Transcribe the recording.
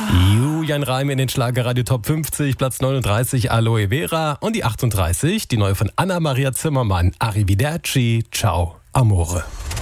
Julian Reim in den Schlagerradio Top 50, Platz 39 Aloe Vera und die 38, die neue von Anna-Maria Zimmermann, Arrivederci, Ciao, Amore.